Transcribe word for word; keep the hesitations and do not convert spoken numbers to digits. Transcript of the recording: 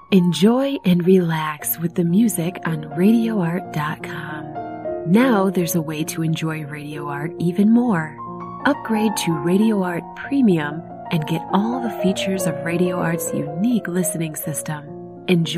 Enjoy and relax with the music on radio art dot com. Now there's a way to enjoy Radio Art even more. Upgrade to Radio Art Premium and get all the features of Radio Art's unique listening system. Enjoy